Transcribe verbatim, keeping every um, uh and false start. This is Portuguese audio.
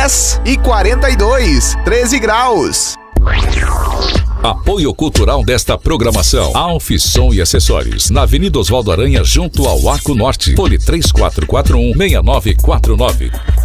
dez e quarenta e dois, treze graus. Apoio cultural desta programação: Alf Som e Acessórios, na Avenida Oswaldo Aranha, junto ao Arco Norte. Fone três quatro quatro um, seis nove quatro nove.